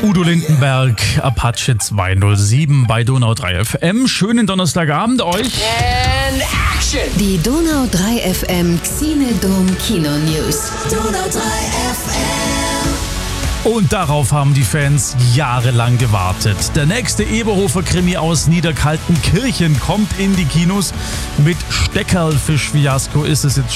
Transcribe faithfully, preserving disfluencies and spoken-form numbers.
Udo Lindenberg, Apache zweihundertsieben bei Donau drei F M. Schönen Donnerstagabend euch. And action! Die Donau drei F M Xenodom Kino News. Donau drei F M. Und darauf haben die Fans jahrelang gewartet. Der nächste Eberhofer-Krimi aus Niederkaltenkirchen kommt in die Kinos. Mit Steckerlfisch-Fiasko ist es jetzt